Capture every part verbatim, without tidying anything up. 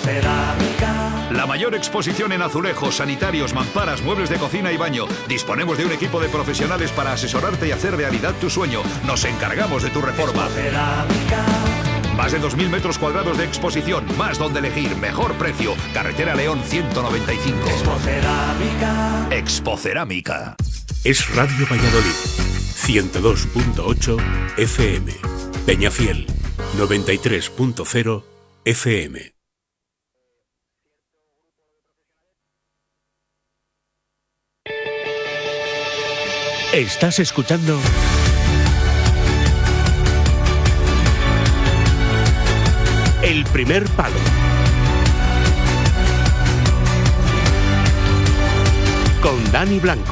Expocerámica. La mayor exposición en azulejos, sanitarios, mamparas, muebles de cocina y baño. Disponemos de un equipo de profesionales para asesorarte y hacer realidad tu sueño. Nos encargamos de tu reforma. Expocerámica. Más de dos mil metros cuadrados de exposición, más donde elegir, mejor precio. Carretera León ciento noventa y cinco. Expocerámica. Expocerámica. Es Radio Valladolid, ciento dos punto ocho F M. Peñafiel, noventa y tres punto cero F M. Estás escuchando El Primer Palo con Dani Blanco.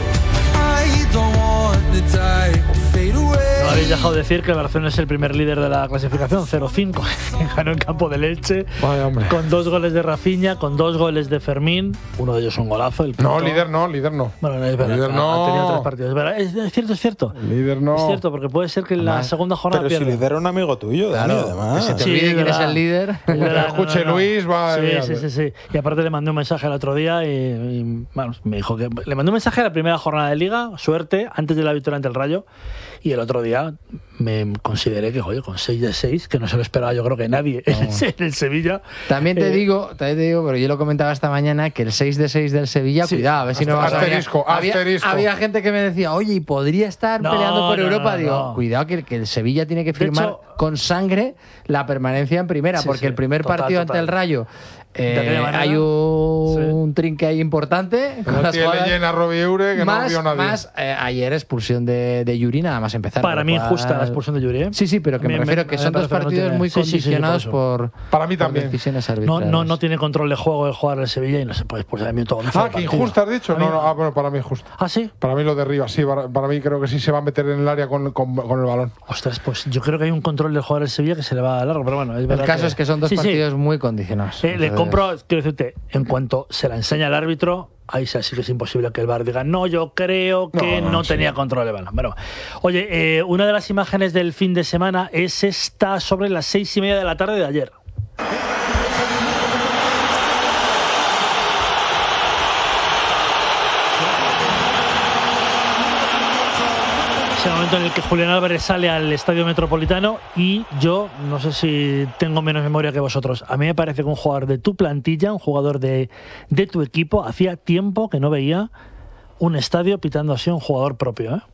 No habéis dejado de decir que el Barcelona es el primer líder de la clasificación, cero cinco. Ganó en campo del Elche. Vaya, hombre. Con dos goles de Rafinha, con dos goles de Fermín. Uno de ellos un golazo. El no, líder no, líder no. Bueno, no, es verdad. Líder Ha, no. ha tenido tres partidos. Es, verdad. Es, es cierto, es cierto. Líder no. Es cierto, porque puede ser que en la Además, segunda jornada pero pierda. si líder era un amigo tuyo, Dani, Claro, además. que se te Sí, olvide es quién es verdad. el líder. Es verdad, Que escuche Luis, va. Sí, mira, sí, sí, sí. Y aparte le mandé un mensaje el otro día y, y, bueno, me dijo que le mandé un mensaje a la primera jornada de Liga, suerte, antes de la victoria ante el Rayo, y el otro día me consideré que, oye, con seis de seis, que no se lo esperaba yo creo que nadie en, el, en el Sevilla. También te Eh, digo, también te digo, pero yo lo comentaba esta mañana, que el seis de seis del Sevilla, Sí. cuidado, a ver si no vas a Asterisco, había, asterisco. había gente que me decía, oye, ¿y podría estar No, peleando por no, Europa? no, Digo, no. cuidado, que, que el Sevilla tiene que firmar hecho- con sangre la permanencia en primera, Sí, porque sí, el primer total, partido total. ante el Rayo eh, De aquella manera, hay un, sí. trinque ahí importante. con No las tiene jugadas. llena Robbie Eure, que más, no vio nadie. más eh, ayer expulsión de, de Yuri, nada más empezar. Para con mí lo cual- injusta la expulsión de Yuri, ¿eh? Sí, sí, pero que A me, mí refiero me- que a mí son me dos parece que no partidos tiene- muy sí, sí, sí, condicionados sí, por, Para mí por también. decisiones No, arbitrales. no, no tiene control de juego el jugar el Sevilla y no se puede expulsar a mí todo. Ah, que injusta has dicho. A mí- No, no, ah, bueno, para mí injusta. ¿Ah, sí? Para mí lo derriba, sí, para, para mí creo que sí se va a meter en el área con, con, con el balón. Ostras, pues yo creo que hay un control del jugador del Sevilla que se le va a largo, pero bueno, es El verdad. caso es que son dos Sí, sí. partidos muy condicionados. Eh, le Entonces, compro, quiero decirte, en cuanto se la enseña el árbitro, ahí sí que es imposible que el V A R diga, no, yo creo que no, No, no, tenía sí. control de balón. Bueno, oye, eh, una de las imágenes del fin de semana es esta sobre las seis y media de la tarde de ayer. Es el momento en el que Julián Álvarez sale al Estadio Metropolitano y yo, no sé si tengo menos memoria que vosotros, a mí me parece que un jugador de tu plantilla, un jugador de, de tu equipo, hacía tiempo que no veía un estadio pitando así a un jugador propio, ¿eh?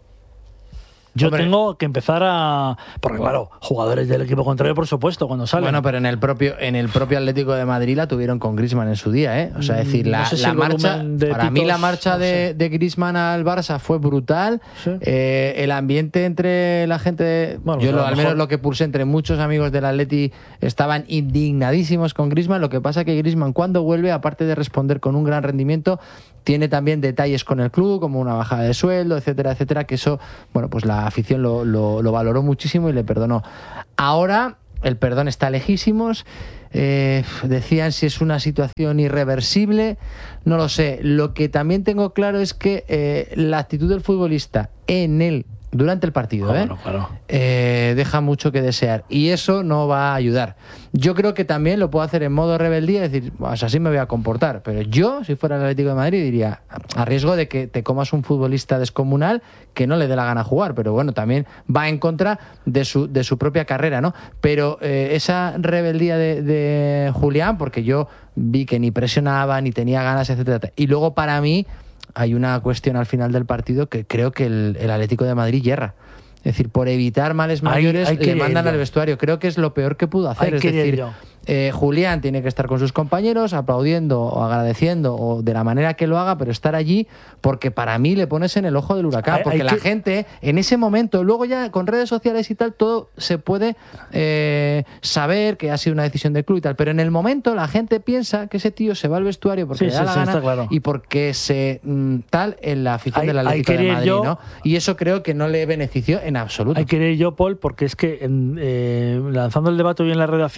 Yo Hombre. tengo que empezar a... Porque claro, jugadores del equipo contrario, por supuesto, cuando salen. Bueno, pero en el propio en el propio Atlético de Madrid la tuvieron con Griezmann en su día, ¿eh? O sea, es decir, Mm, la, no sé si la el marcha volumen de para mí pitos, la marcha no de, sé. de Griezmann al Barça fue brutal. Sí. Eh, el ambiente entre la gente, Bueno, yo pues a lo, lo al mejor- menos lo que pulsé entre muchos amigos del Atleti estaban indignadísimos con Griezmann. Lo que pasa que Griezmann cuando vuelve, aparte de responder con un gran rendimiento, tiene también detalles con el club, como una bajada de sueldo, etcétera, etcétera, que eso, bueno, pues la afición lo, lo, lo valoró muchísimo y le perdonó. Ahora el perdón está lejísimos. Eh, decían si es una situación irreversible, no lo sé. Lo que también tengo claro es que eh, la actitud del futbolista en el durante el partido Ah, ¿eh? bueno, claro. Eh, deja mucho que desear y eso no va a ayudar. Yo creo que también lo puedo hacer en modo rebeldía, es decir, pues así me voy a comportar, pero yo, si fuera el Atlético de Madrid, diría, a riesgo de que te comas un futbolista descomunal que no le dé la gana jugar, pero bueno, también va en contra de su, de su propia carrera, ¿no? Pero eh, esa rebeldía de, de Julián, porque yo vi que ni presionaba, ni tenía ganas, etcétera. Y luego para mí hay una cuestión al final del partido que creo que el, el Atlético de Madrid yerra. Es decir, por evitar males Ahí- mayores ahí le quería mandan ir yo. al vestuario. Creo que es lo peor que pudo hacer. Ahí es quería ir decir, yo. eh, Julián tiene que estar con sus compañeros aplaudiendo o agradeciendo o de la manera que lo haga, pero estar allí porque para mí le pones en el ojo del huracán. Hay- porque hay la que- gente en ese momento, luego ya con redes sociales y tal, todo se puede eh, saber que ha sido una decisión del club y tal, pero en el momento la gente piensa que ese tío se va al vestuario porque Sí, le da sí, la sí, gana está claro. y porque se mm, tal en la afición Ahí- del ahí Atlético de quería ir Madrid, yo. ¿no? Y eso creo que no le benefició en absoluto. Hay que ir yo, Paul, porque es que en, eh, lanzando el debate hoy en la redacción,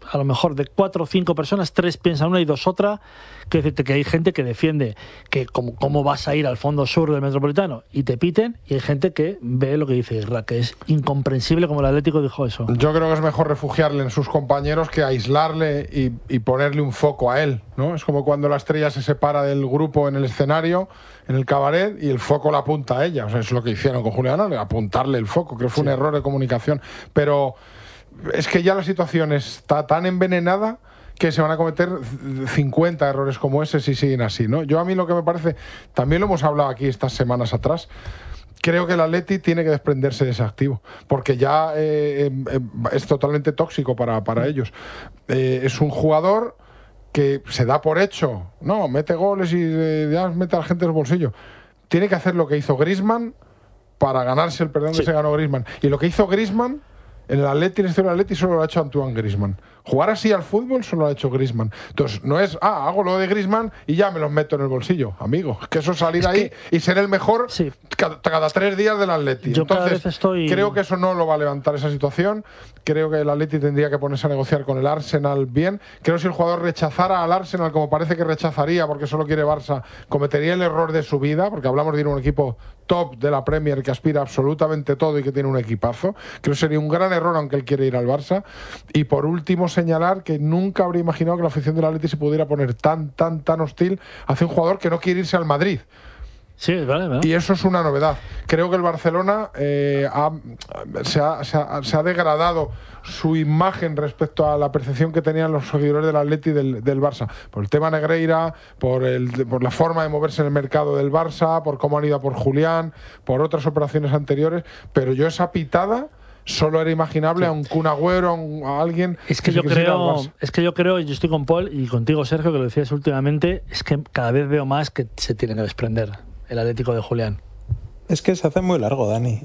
a lo mejor de cuatro o cinco personas, tres piensan una y dos otra. Quiero decirte que hay gente que defiende que como, cómo vas a ir al fondo sur del Metropolitano y te piten, y hay gente que ve lo que dice Isra, que es incomprensible como el Atlético dijo eso. Yo creo que es mejor refugiarle en sus compañeros que aislarle y, y ponerle un foco a él, ¿no? Es como cuando la estrella se separa del grupo en el escenario, en el cabaret, y el foco la apunta a ella. O sea, es lo que hicieron con Julián, apuntarle el foco. Creo que fue sí. un error de comunicación. Pero es que ya la situación está tan envenenada que se van a cometer cincuenta errores como ese si siguen así, ¿no? Yo a mí lo que me parece, también lo hemos hablado aquí estas semanas atrás, creo que el Atleti tiene que desprenderse de ese activo, porque ya eh, eh, es totalmente tóxico para, para ellos. Eh, es un jugador que se da por hecho, no, mete goles y eh, ya mete a la gente en el bolsillo. Tiene que hacer lo que hizo Griezmann para ganarse el perdón sí. que se ganó Griezmann. Y lo que hizo Griezmann en el Atleti, en el historia del Atleti, solo lo ha hecho Antoine Griezmann. Jugar así al fútbol solo lo ha hecho Griezmann. Entonces, no es, ah, hago lo de Griezmann y ya me los meto en el bolsillo, amigo. Es que eso es salir es ahí y ser el mejor sí. cada, cada tres días del Atleti. Yo Entonces, cada vez estoy... creo que eso no lo va a levantar esa situación. Creo que el Atleti tendría que ponerse a negociar con el Arsenal bien. Creo que si el jugador rechazara al Arsenal, como parece que rechazaría porque solo quiere Barça, cometería el error de su vida, porque hablamos de ir a un equipo top de la Premier que aspira absolutamente todo y que tiene un equipazo. Creo que sería un gran error aunque él quiere ir al Barça. Y por último, señalar que nunca habría imaginado que la afición del Atleti se pudiera poner tan, tan, tan hostil hacia un jugador que no quiere irse al Madrid. Sí, vale, vale. Y eso es una novedad. Creo que el Barcelona eh, ha, se, ha, se, ha, se ha degradado su imagen respecto a la percepción que tenían los seguidores del Atleti del, del Barça. Por el tema Negreira, por, el, por la forma de moverse en el mercado del Barça, por cómo han ido a por Julián, por otras operaciones anteriores. Pero yo esa pitada solo era imaginable sí. a un Kun Agüero, a, un, a alguien es que, que yo creo es que yo creo, yo estoy con Paul y contigo, Sergio, que lo decías últimamente, es que cada vez veo más que se tiene que desprender el Atlético de Julián. Es que se hace muy largo, Dani.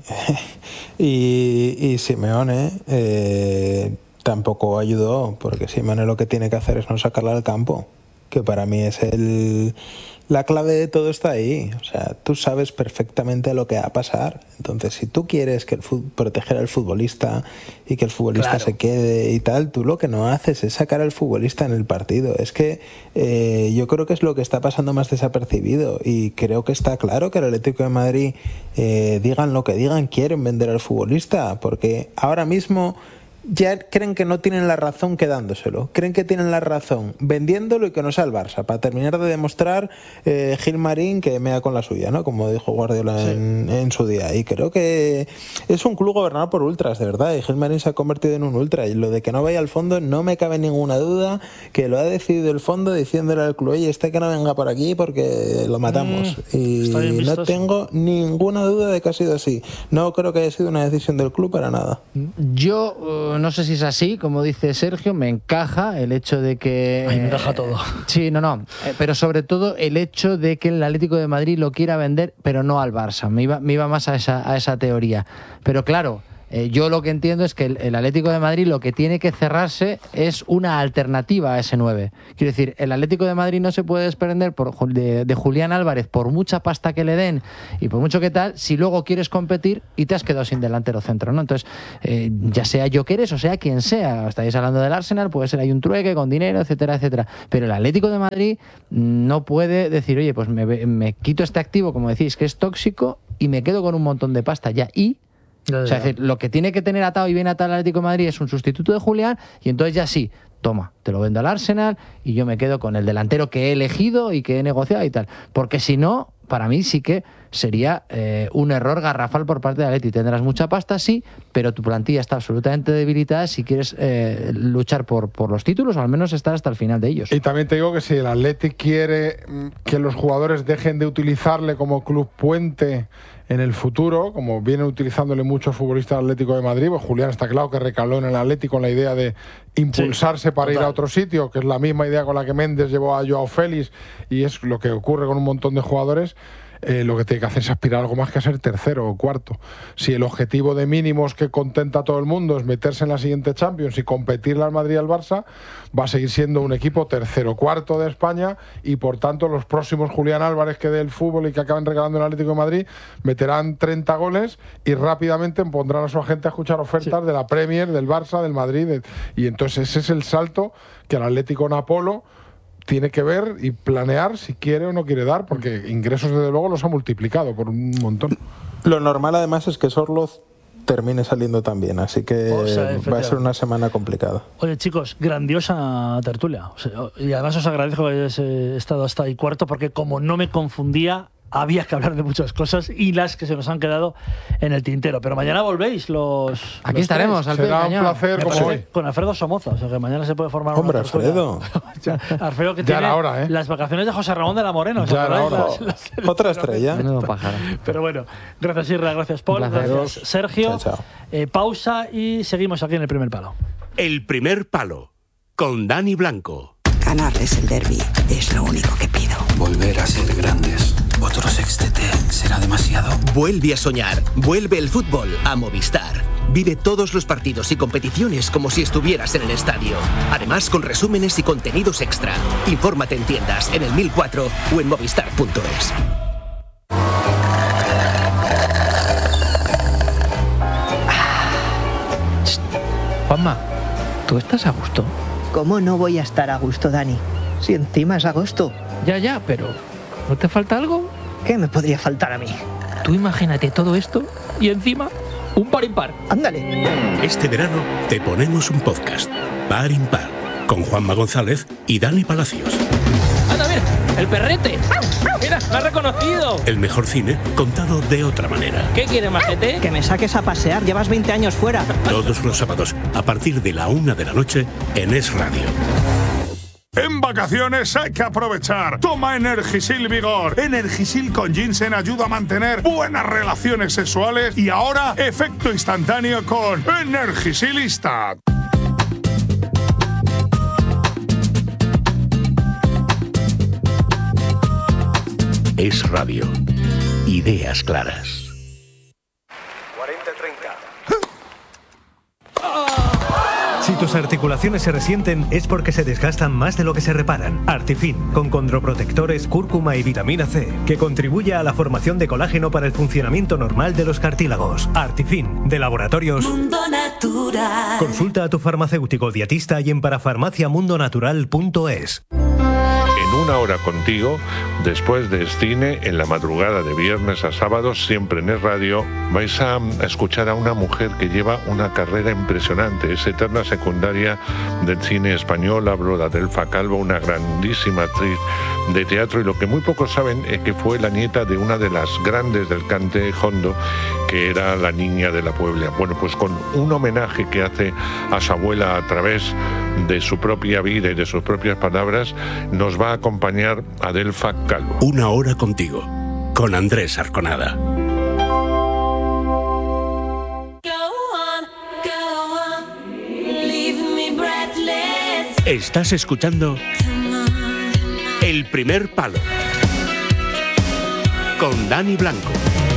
y, y Simeone eh, tampoco ayudó, porque Simeone lo que tiene que hacer es no sacarla al campo, que para mí es el... La clave de todo está ahí. O sea, tú sabes perfectamente lo que va a pasar. Entonces, si tú quieres que el fut- proteger al futbolista y que el futbolista claro. se quede y tal, tú lo que no haces es sacar al futbolista en el partido. Es que eh, yo creo que es lo que está pasando más desapercibido, y creo que está claro que el Atlético de Madrid, eh, digan lo que digan, quieren vender al futbolista, porque ahora mismo ya creen que no tienen la razón quedándoselo, creen que tienen la razón vendiéndolo y que no sea el Barça, para terminar de demostrar eh, Gilmarín que mea con la suya, ¿no? Como dijo Guardiola sí. en, en su día. Y creo que es un club gobernado por ultras, de verdad, y Gilmarín se ha convertido en un ultra, y lo de que no vaya al fondo no me cabe ninguna duda que lo ha decidido el fondo diciéndole al club, oye, este que no venga por aquí porque lo matamos. Mm, y no tengo ninguna duda de que ha sido así. No creo que haya sido una decisión del club para nada. Yo uh, no sé si es así, como dice Sergio, me encaja el hecho de que... Ay, me encaja todo. Sí, no, no, eh, pero sobre todo el hecho de que el Atlético de Madrid lo quiera vender, pero no al Barça. Me iba, me iba más a esa, a esa teoría. Pero claro, eh, yo lo que entiendo es que el, el Atlético de Madrid lo que tiene que cerrarse es una alternativa a ese nueve. Quiero decir, el Atlético de Madrid no se puede desprender por, de, de Julián Álvarez por mucha pasta que le den y por mucho que tal, si luego quieres competir y te has quedado sin delantero centro, ¿no? Entonces, eh, ya sea Gyökeres o sea quien sea, estáis hablando del Arsenal, puede ser ahí un trueque con dinero, etcétera, etcétera. Pero el Atlético de Madrid no puede decir, oye, pues me, me quito este activo, como decís, que es tóxico, y me quedo con un montón de pasta ya. Y O sea, es decir, lo que tiene que tener atado y bien atado el Atlético de Madrid es un sustituto de Julián, y entonces ya sí, toma, te lo vendo al Arsenal y yo me quedo con el delantero que he elegido y que he negociado y tal. Porque si no, para mí sí que sería eh, un error garrafal por parte de Atleti. Tendrás mucha pasta, sí, pero tu plantilla está absolutamente debilitada si quieres eh, luchar por, por los títulos, o al menos estar hasta el final de ellos. Y también te digo que si el Atleti quiere que los jugadores dejen de utilizarle como club puente en el futuro, como vienen utilizándole muchos futbolistas del Atlético de Madrid, pues Julián está claro que recaló en el Atlético con la idea de impulsarse sí, para total. ir a otro sitio, que es la misma idea con la que Méndez llevó a Joao Félix, y es lo que ocurre con un montón de jugadores. eh, lo que tiene que hacer es aspirar a algo más que a ser tercero o cuarto. Si el objetivo de mínimos que contenta a todo el mundo es meterse en la siguiente Champions y competirle al Madrid y al Barça, va a seguir siendo un equipo tercero cuarto de España y por tanto los próximos Julián Álvarez que dé el fútbol y que acaben regalando el Atlético de Madrid meterán treinta goles y rápidamente pondrán a su agente a escuchar ofertas sí. de la Premier, del Barça, del Madrid de, y entonces ese es el salto que el Atlético Napolo tiene que ver y planear si quiere o no quiere dar, porque ingresos desde luego los ha multiplicado por un montón. Lo normal además es que Sorloz termine saliendo también, así que o sea, va a ser una semana complicada. Oye chicos, grandiosa tertulia, o sea, y además os agradezco que hayáis estado hasta ahí cuarto, porque como no me confundía, había que hablar de muchas cosas y las que se nos han quedado en el tintero. Pero mañana volvéis los... Aquí los estaremos, al Será un placer como hoy. Con Alfredo Somoza, o sea que mañana se puede formar Hombre, una Alfredo. Alfredo que ya tiene era hora, ¿eh? las vacaciones de José Ramón de la Morena. Ya era hora. Las, las, las, Otra estrella. Menudo pájaro. Pero bueno, gracias Irra, gracias Paul, gracias Sergio. Chao, chao. Eh, pausa y seguimos aquí en el primer palo. El primer palo, con Dani Blanco. Ganarles el derbi es lo único que pido. Volver a ser grandes. Otro sextete será demasiado. Vuelve a soñar. Vuelve el fútbol a Movistar. Vive todos los partidos y competiciones como si estuvieras en el estadio. Además, con resúmenes y contenidos extra. Infórmate en tiendas, en el mil cuatro o en movistar punto es. Juanma, ¿tú estás a gusto? ¿Cómo no voy a estar a gusto, Dani? Si encima es agosto. Ya, ya, pero ¿no te falta algo? ¿Qué me podría faltar a mí? Tú imagínate todo esto y encima un par impar. Ándale. Este verano te ponemos un podcast, Par Impar, con Juanma González y Dani Palacios. ¡Anda, mira! ¡El perrete! ¡Mira, me ha reconocido! El mejor cine contado de otra manera. ¿Qué quieres, majete? Que me saques a pasear, llevas veinte años fuera. Todos los sábados, a partir de la una de la noche, en Es Radio. En vacaciones hay que aprovechar. Toma Energisil Vigor. Energisil con ginseng ayuda a mantener buenas relaciones sexuales y ahora efecto instantáneo con Energisilista. Es Radio. Ideas claras. cuarenta treinta. Si tus articulaciones se resienten es porque se desgastan más de lo que se reparan. Artifin, con condroprotectores, cúrcuma y vitamina C, que contribuye a la formación de colágeno para el funcionamiento normal de los cartílagos. Artifin, de Laboratorios Mundo Natural. Consulta a tu farmacéutico dietista y en parafarmaciamundonatural punto es. En una hora contigo, después de cine, en la madrugada de viernes a sábado, siempre en Es Radio, vais a escuchar a una mujer que lleva una carrera impresionante, es eterna secundaria del cine español. Hablo de Adelfa Calvo, una grandísima actriz de teatro, y lo que muy pocos saben es que fue la nieta de una de las grandes del cante hondo, que era la Niña de la Puebla. Bueno, pues con un homenaje que hace a su abuela a través de su propia vida y de sus propias palabras, nos va a acompañar Adelfa Calvo. Una hora contigo, con Andrés Arconada. Estás escuchando El Primer Palo con Dani Blanco.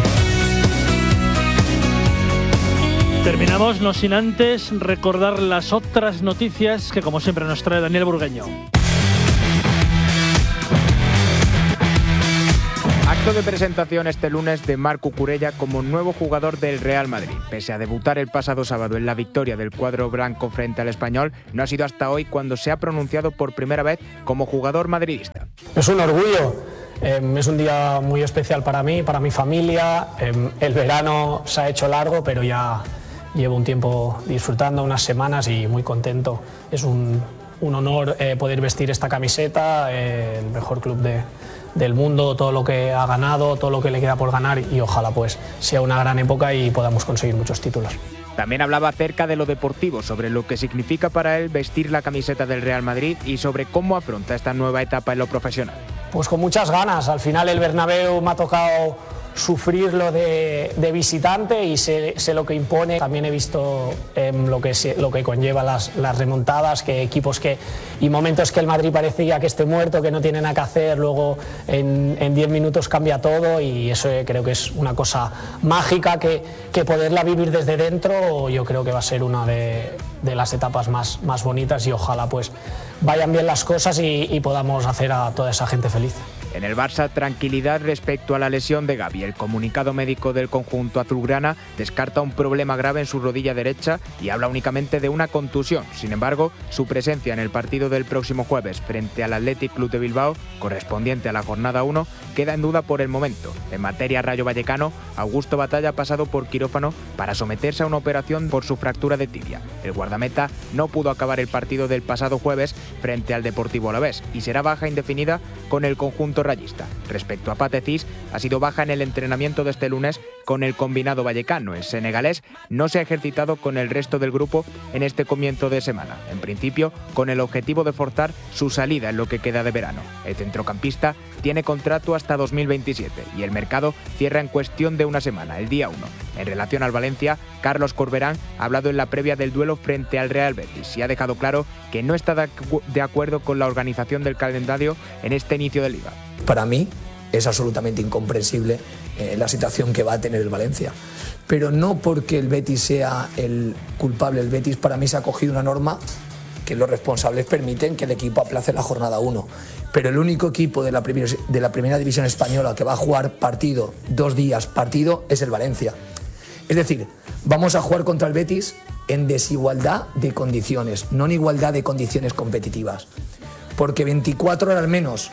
Terminamos, no sin antes recordar las otras noticias que como siempre nos trae Daniel Burgueño. Acto de presentación este lunes de Marc Cucurella como nuevo jugador del Real Madrid. Pese a debutar el pasado sábado en la victoria del cuadro blanco frente al Español, no ha sido hasta hoy cuando se ha pronunciado por primera vez como jugador madridista. Es un orgullo, eh, es un día muy especial para mí, para mi familia. Eh, el verano se ha hecho largo, pero ya llevo un tiempo disfrutando, unas semanas, y muy contento. Es un, un honor eh, poder vestir esta camiseta, eh, el mejor club de... del mundo, todo lo que ha ganado, todo lo que le queda por ganar, y ojalá pues sea una gran época y podamos conseguir muchos títulos. También hablaba acerca de lo deportivo, sobre lo que significa para él vestir la camiseta del Real Madrid y sobre cómo afronta esta nueva etapa en lo profesional. Pues con muchas ganas. Al final el Bernabéu me ha tocado sufrirlo de, de visitante y sé, sé lo que impone. También he visto eh, lo, que, lo que conlleva las, las remontadas, que equipos que y momentos que el Madrid parecía que esté muerto, que no tiene nada que hacer, luego en diez minutos cambia todo, y eso creo que es una cosa mágica que, que poderla vivir desde dentro yo creo que va a ser una de, de las etapas más, más bonitas, y ojalá pues vayan bien las cosas y, y podamos hacer a toda esa gente feliz. En el Barça, tranquilidad respecto a la lesión de Gavi. El comunicado médico del conjunto azulgrana descarta un problema grave en su rodilla derecha y habla únicamente de una contusión. Sin embargo, su presencia en el partido del próximo jueves frente al Athletic Club de Bilbao, correspondiente a la jornada uno, queda en duda por el momento. En materia Rayo Vallecano, Augusto Batalla ha pasado por quirófano para someterse a una operación por su fractura de tibia. El guardameta no pudo acabar el partido del pasado jueves frente al Deportivo Alavés y será baja indefinida con el conjunto rayista. Respecto a Pathé Ciss, ha sido baja en el entrenamiento de este lunes con el combinado vallecano. El senegalés no se ha ejercitado con el resto del grupo en este comienzo de semana, en principio con el objetivo de forzar su salida en lo que queda de verano. El centrocampista tiene contrato hasta dos mil veintisiete y el mercado cierra en cuestión de una semana, el día uno. En relación al Valencia, Carlos Corberán ha hablado en la previa del duelo frente al Real Betis y ha dejado claro que no está de acuerdo con la organización del calendario en este inicio de liga. Para mí es absolutamente incomprensible eh, la situación que va a tener el Valencia, pero no porque el Betis sea el culpable. El Betis, para mí, se ha cogido una norma que los responsables permiten que el equipo aplace la jornada uno, pero el único equipo de la, primer, de la primera división española que va a jugar partido, dos días partido, es el Valencia. Es decir, vamos a jugar contra el Betis en desigualdad de condiciones, no en igualdad de condiciones competitivas, porque veinticuatro horas menos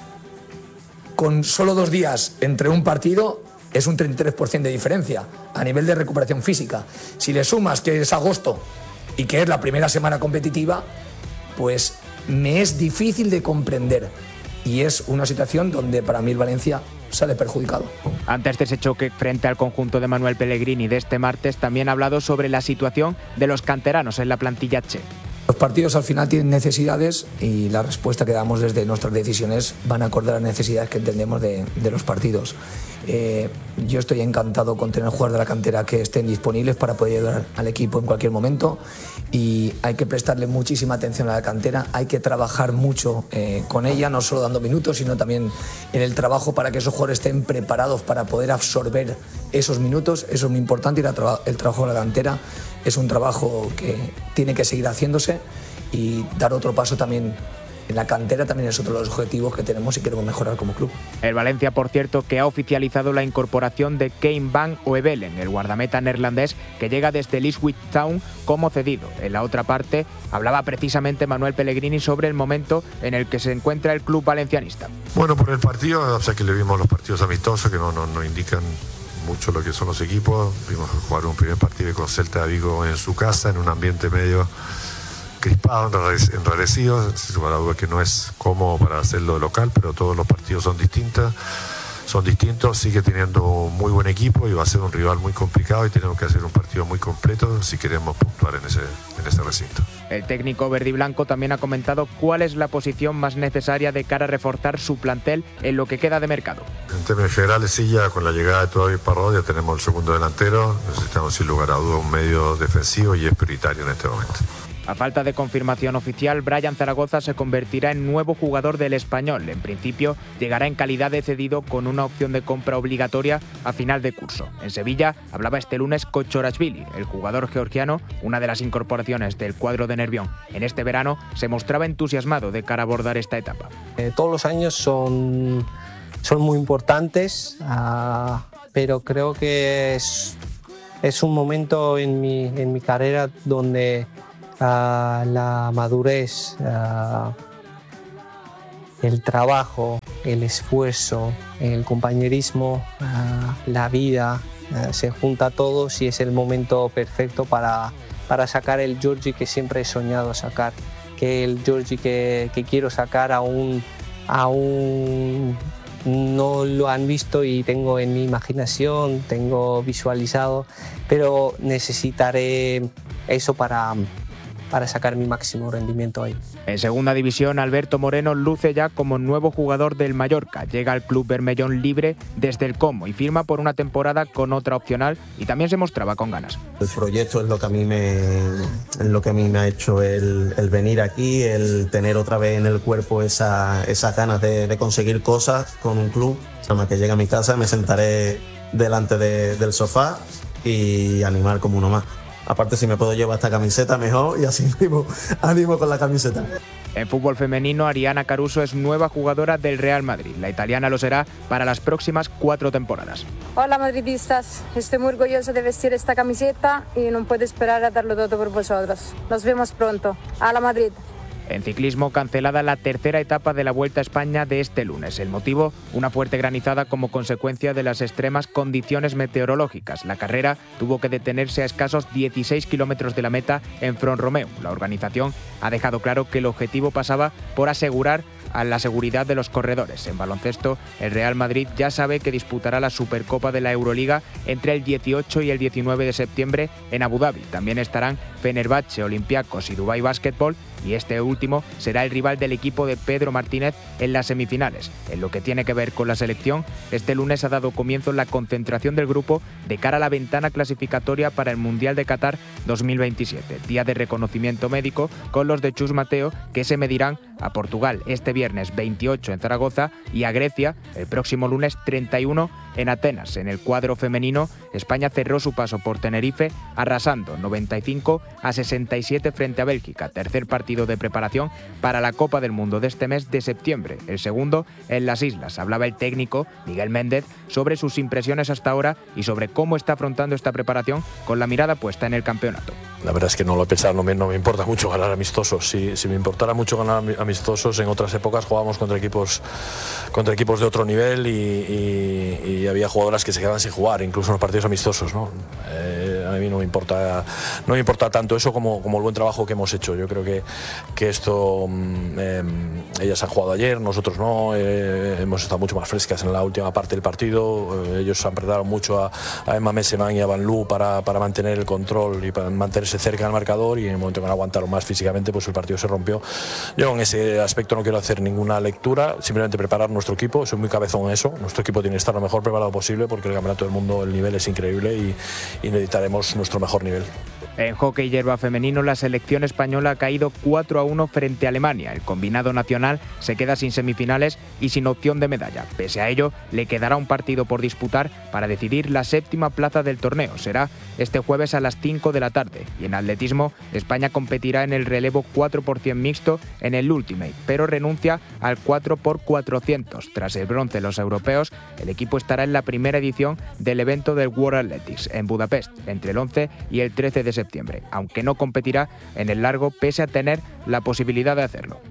con solo dos días entre un partido es un treinta y tres por ciento de diferencia a nivel de recuperación física. Si le sumas que es agosto y que es la primera semana competitiva, pues me es difícil de comprender, y es una situación donde para mí el Valencia sale perjudicado. Antes de ese choque frente al conjunto de Manuel Pellegrini de este martes, también ha hablado sobre la situación de los canteranos en la plantilla che. Los partidos al final tienen necesidades y la respuesta que damos desde nuestras decisiones van acorde a las necesidades que entendemos de, de los partidos. Eh, yo estoy encantado con tener jugadores de la cantera que estén disponibles para poder ayudar al equipo en cualquier momento, y hay que prestarle muchísima atención a la cantera, hay que trabajar mucho eh, con ella, no solo dando minutos, sino también en el trabajo para que esos jugadores estén preparados para poder absorber esos minutos. Eso es muy importante, y la tra- el trabajo de la cantera es un trabajo que tiene que seguir haciéndose, y dar otro paso también en la cantera también es otro de los objetivos que tenemos y queremos mejorar como club. El Valencia, por cierto, que ha oficializado la incorporación de Kane Van Oevelen, el guardameta neerlandés que llega desde el Ipswich Town como cedido. En la otra parte hablaba precisamente Manuel Pellegrini sobre el momento en el que se encuentra el club valencianista. Bueno, por el partido, o sea que le vimos los partidos amistosos que no, no, no indican mucho lo que son los equipos. Vimos jugar un primer partido con Celta de Vigo en su casa, en un ambiente medio crispado, enrarecido, sin lugar a duda que no es cómodo para hacerlo de local, pero todos los partidos son distintos, son distintos, sigue teniendo un muy buen equipo y va a ser un rival muy complicado, y tenemos que hacer un partido muy completo si queremos puntuar en ese, en ese recinto. El técnico verdiblanco también ha comentado cuál es la posición más necesaria de cara a reforzar su plantel en lo que queda de mercado. En términos generales, sí, ya con la llegada de Toby Parrot ya tenemos el segundo delantero, necesitamos sin lugar a duda un medio defensivo y es prioritario en este momento. A falta de confirmación oficial, Brian Zaragoza se convertirá en nuevo jugador del Español. En principio, llegará en calidad de cedido con una opción de compra obligatoria a final de curso. En Sevilla hablaba este lunes Kochorashvili, el jugador georgiano, una de las incorporaciones del cuadro de Nervión. En este verano se mostraba entusiasmado de cara a abordar esta etapa. Eh, todos los años son, son muy importantes, uh, pero creo que es, es un momento en mi, en mi carrera donde Uh, la madurez, uh, el trabajo, el esfuerzo, el compañerismo, uh, la vida, uh, se junta todos y es el momento perfecto para, para sacar el Giorgi que siempre he soñado sacar, que el Giorgi que, que quiero sacar aún, aún no lo han visto y tengo en mi imaginación, tengo visualizado, pero necesitaré eso para para sacar mi máximo rendimiento ahí. En segunda división, Alberto Moreno luce ya como nuevo jugador del Mallorca. Llega al club bermellón libre desde el Como y firma por una temporada con otra opcional y también se mostraba con ganas. El proyecto es lo que a mí me, es lo que a mí me ha hecho el, el venir aquí, el tener otra vez en el cuerpo esa, esas ganas de, de conseguir cosas con un club. Nada más que llegue a mi casa me sentaré delante de, del sofá y animar como uno más. Aparte, si me puedo llevar esta camiseta mejor y así mismo animo con la camiseta. En fútbol femenino, Ariana Caruso es nueva jugadora del Real Madrid. La italiana lo será para las próximas cuatro temporadas. Hola madridistas, estoy muy orgullosa de vestir esta camiseta y no puedo esperar a darlo todo por vosotros. Nos vemos pronto. ¡A la Madrid! En ciclismo, cancelada la tercera etapa de la Vuelta a España de este lunes. El motivo, una fuerte granizada como consecuencia de las extremas condiciones meteorológicas. La carrera tuvo que detenerse a escasos dieciséis kilómetros de la meta en Font-Romeu. La organización ha dejado claro que el objetivo pasaba por asegurar a la seguridad de los corredores. En baloncesto, el Real Madrid ya sabe que disputará la Supercopa de la Euroliga entre el dieciocho y el diecinueve de septiembre en Abu Dhabi. También estarán Fenerbahce, Olympiacos y Dubai Basketball, y este último será el rival del equipo de Pedro Martínez en las semifinales. En lo que tiene que ver con la selección, este lunes ha dado comienzo la concentración del grupo de cara a la ventana clasificatoria para el Mundial de Qatar dos mil veintisiete, día de reconocimiento médico con los de Chus Mateo, que se medirán a Portugal este viernes veintiocho en Zaragoza y a Grecia el próximo lunes treinta y uno en Atenas. En el cuadro femenino, España cerró su paso por Tenerife arrasando noventa y cinco a sesenta y siete frente a Bélgica, tercer partido de preparación para la Copa del Mundo de este mes de septiembre, el segundo en las islas. Hablaba el técnico Miguel Méndez sobre sus impresiones hasta ahora y sobre cómo está afrontando esta preparación con la mirada puesta en el campeonato. La verdad es que no lo he pensado, no me, no me importa mucho ganar amistosos. Si, si me importara mucho ganar amistosos, en otras épocas jugábamos contra equipos, contra equipos de otro nivel y, y, y había jugadoras que se quedaban sin jugar, incluso en los partidos amistosos, ¿no? Eh, a mí no me importa, no me importa tanto eso como, como el buen trabajo que hemos hecho. Yo creo que, que esto, eh, ellas han jugado ayer, nosotros no, eh, hemos estado mucho más frescas en la última parte del partido. Eh, ellos han apretado mucho a, a Emma Messeman y a Van Loo para, para mantener el control y para mantenerse cerca del marcador, y en el momento que no aguantaron más físicamente, pues el partido se rompió. Yo en ese aspecto no quiero hacer ninguna lectura, simplemente preparar nuestro equipo. Soy muy cabezón en eso. Nuestro equipo tiene que estar lo mejor preparado posible porque el campeonato del mundo, el nivel es increíble y, y necesitaremos nuestro mejor nivel. En hockey hierba femenino, la selección española ha caído cuatro a uno frente a Alemania. El combinado nacional se queda sin semifinales y sin opción de medalla. Pese a ello, le quedará un partido por disputar para decidir la séptima plaza del torneo. Será este jueves a las cinco de la tarde. Y en atletismo, España competirá en el relevo cuatro por cien mixto en el Ultimate, pero renuncia al cuatro por cuatrocientos. Tras el bronce en los europeos, el equipo estará en la primera edición del evento del World Athletics en Budapest, entre el once y el trece de septiembre, aunque no competirá en el largo pese a tener la posibilidad de hacerlo.